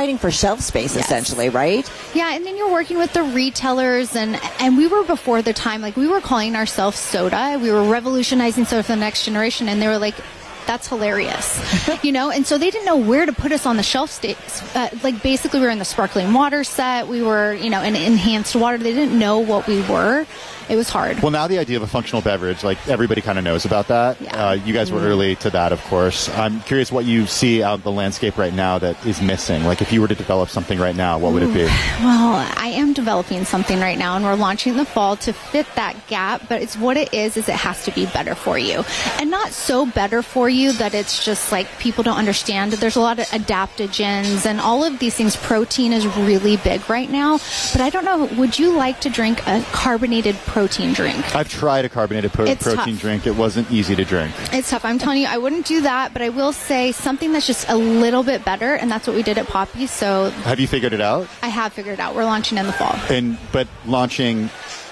fighting for shelf space, essentially, right? Yeah, and then you're working with the retailers, and we were before the time, like we were calling ourselves soda. We were revolutionizing soda for the next generation, and they were like, that's hilarious, and so they didn't know where to put us on the shelf states. Like basically we were in the sparkling water set, we were, in enhanced water. They didn't know what we were. It was hard. Well, now the idea of a functional beverage, like everybody kind of knows about that. Yeah. You guys were early to that, of course. I'm curious what you see out in the landscape right now that is missing. Like if you were to develop something right now, what would it be? Well, I am developing something right now, and we're launching in the fall to fit that gap. But it's what it is it has to be better for you. And not so better for you that it's just like people don't understand. There's a lot of adaptogens and all of these things. Protein is really big right now. But I don't know, would you like to drink a carbonated protein drink? I've tried a carbonated protein tough. drink. It wasn't easy to drink. It's tough. I'm telling you, I wouldn't do that, but I will say something that's just a little bit better, and that's what we did at Poppi. So have you figured it out? I have figured it out. We're launching in the fall. But launching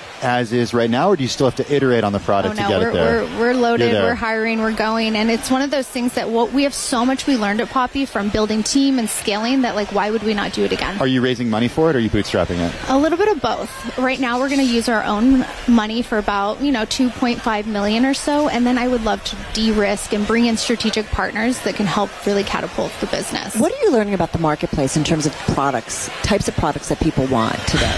as is right now, or do you still have to iterate on the product to get it there? We're loaded, we're hiring, we're going, and it's one of those things that we have so much we learned at Poppi from building team and scaling that, like, why would we not do it again? Are you raising money for it, or are you bootstrapping it? A little bit of both. Right now we're going to use our own money for about, $2.5 million or so, and then I would love to de-risk and bring in strategic partners that can help really catapult the business. What are you learning about the marketplace in terms of products, types of products that people want today?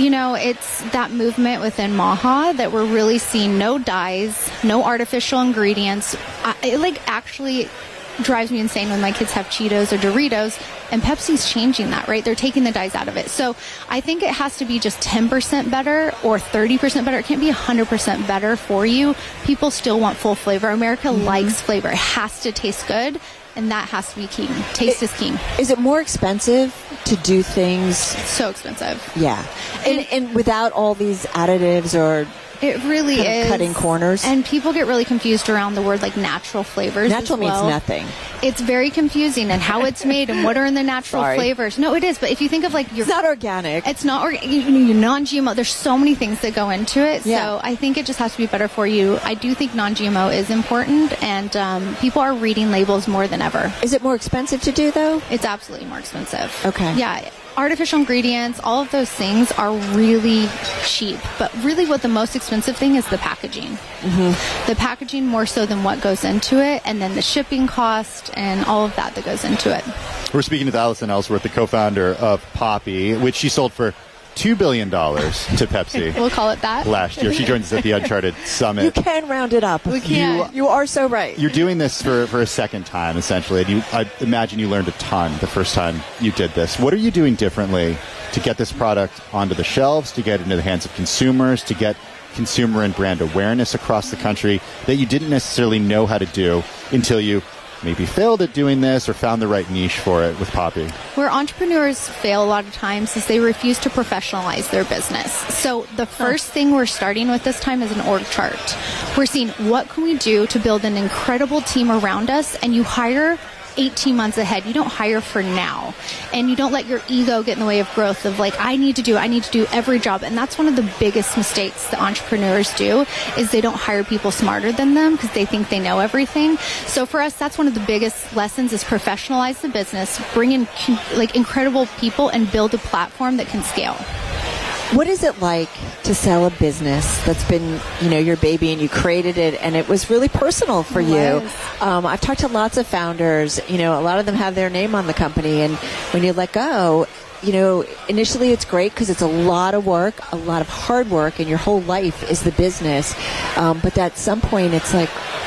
It's that movement within Maha that we're really seeing no dyes, no artificial ingredients. It actually drives me insane when my kids have Cheetos or Doritos, and Pepsi's changing that, right? They're taking the dyes out of it. So I think it has to be just 10% better or 30% better. It can't be 100% better for you. People still want full flavor. America likes flavor. It has to taste good. And that has to be king. Taste is king. Is it more expensive to do things? So expensive. Yeah. And without all these additives or... It really is. Cutting corners. And people get really confused around the word natural flavors. Natural means nothing. It's very confusing, and how it's made and what are in the natural flavors. No, it is. But if you think of it's not organic. It's not non-GMO. There's so many things that go into it. Yeah. So I think it just has to be better for you. I do think non-GMO is important, and people are reading labels more than ever. Is it more expensive to do, though? It's absolutely more expensive. Okay. Yeah. Artificial ingredients, all of those things are really cheap. But really what the most expensive thing is the packaging. Mm-hmm. The packaging more so than what goes into it, and then the shipping cost and all of that goes into it. We're speaking with Allison Ellsworth, the co-founder of Poppi, which she sold for $2 billion to Pepsi. We'll call it that. Last year. She joined us at the Uncharted Summit. You can round it up. We can. You are so right. You're doing this for a second time, essentially. And I imagine you learned a ton the first time you did this. What are you doing differently to get this product onto the shelves, to get into the hands of consumers, to get consumer and brand awareness across the country that you didn't necessarily know how to do until you maybe failed at doing this or found the right niche for it with Poppi? Where entrepreneurs fail a lot of times is they refuse to professionalize their business. So the first thing we're starting with this time is an org chart. We're seeing what can we do to build an incredible team around us, and you hire 18 months ahead. You don't hire for now, and you don't let your ego get in the way of growth of I need to do every job. And that's one of the biggest mistakes that entrepreneurs do, is they don't hire people smarter than them because they think they know everything. So for us, that's one of the biggest lessons, is professionalize the business, bring in incredible people, and build a platform that can scale. What is it like to sell a business that's been, your baby, and you created it, and it was really personal for you? I've talked to lots of founders, a lot of them have their name on the company, and when you let go, initially it's great because it's a lot of work, a lot of hard work, and your whole life is the business. But at some point it's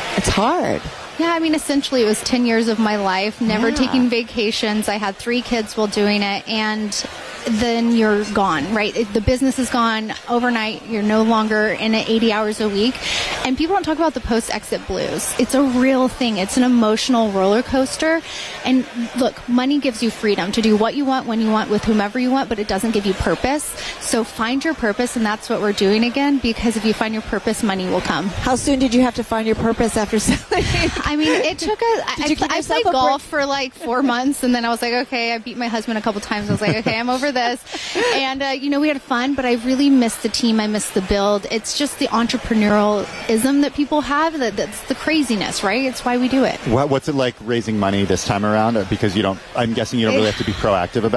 hard. Yeah, essentially it was 10 years of my life, never taking vacations. I had 3 kids while doing it, and then you're gone, right? The business is gone overnight. You're no longer in it 80 hours a week. And people don't talk about the post-exit blues. It's a real thing. It's an emotional roller coaster. And look, money gives you freedom to do what you want, when you want, with whomever you want, but it doesn't give you purpose. So find your purpose, and that's what we're doing again, because if you find your purpose, money will come. How soon did you have to find your purpose after selling? It took I played golf for 4 months, and then I was like, okay, I beat my husband a couple times. I was like, okay, I'm over this. And, we had fun, but I really missed the team. I missed the build. It's just the entrepreneurialism that people have. That's the craziness, right? It's why we do it. What's it like raising money this time around? Because I'm guessing you don't really have to be proactive about it.